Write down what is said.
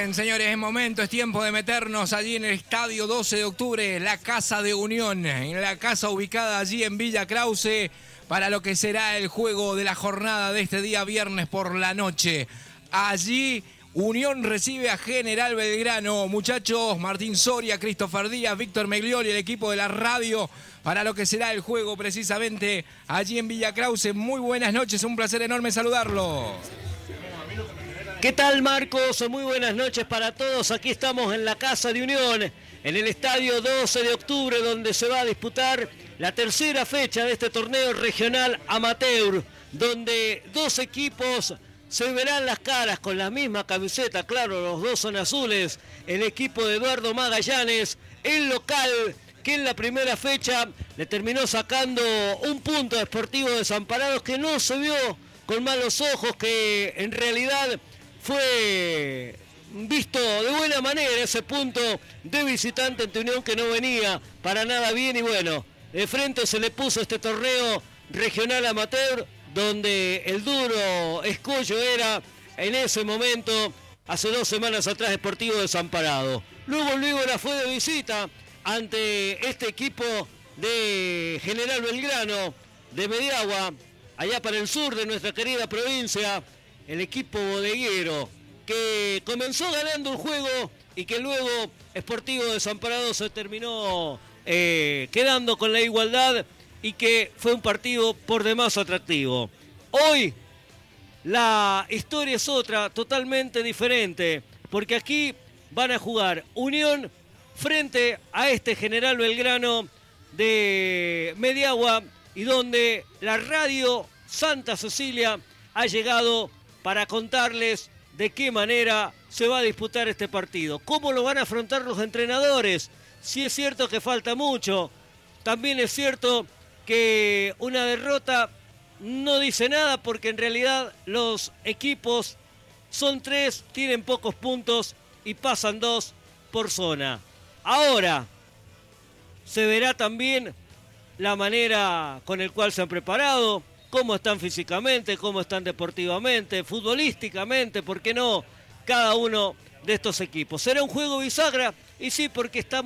Bien, señores, es tiempo de meternos allí en el estadio 12 de octubre, la Casa de Unión, en la casa ubicada allí en Villa Krause, para lo que será el juego de la jornada de este día viernes por la noche. Allí Unión recibe a General Belgrano. Muchachos, Martín Soria, Christopher Díaz, Víctor Meglioli, el equipo de la radio, para lo que será el juego precisamente allí en Villa Krause. Muy buenas noches, un placer enorme saludarlo. ¿Qué tal, Marcos? Muy buenas noches para todos. Aquí estamos en la Casa de Unión, en el estadio 12 de octubre, donde se va a disputar la tercera fecha de este torneo regional amateur, donde dos equipos se verán las caras con la misma camiseta. Claro, los dos son azules. El equipo de Eduardo Magallanes, el local, que en la primera fecha le terminó sacando un punto a Sportivo Desamparados, que no se vio con malos ojos, que en realidad fue visto de buena manera ese punto de visitante ante Unión, que no venía para nada bien. Y bueno, de frente se le puso este torneo regional amateur, donde el duro escollo era en ese momento, hace 2 semanas atrás, Sportivo Desamparado. Luego la fue de visita ante este equipo de General Belgrano, de Mediagua, allá para el sur de nuestra querida provincia. El equipo bodeguero, que comenzó ganando el juego y que luego Sportivo Desamparado se terminó quedando con la igualdad, y que fue un partido por demás atractivo. Hoy la historia es otra, totalmente diferente, porque aquí van a jugar Unión frente a este General Belgrano de Mediagua, y donde la radio Santa Cecilia ha llegado para contarles de qué manera se va a disputar este partido, cómo lo van a afrontar los entrenadores. Si es cierto que falta mucho, también es cierto que una derrota no dice nada, porque en realidad los equipos son 3, tienen pocos puntos y pasan 2 por zona. Ahora se verá también la manera con la cual se han preparado, cómo están físicamente, cómo están deportivamente, futbolísticamente, ¿por qué no? Cada uno de estos equipos. Será un juego bisagra, y sí, porque estamos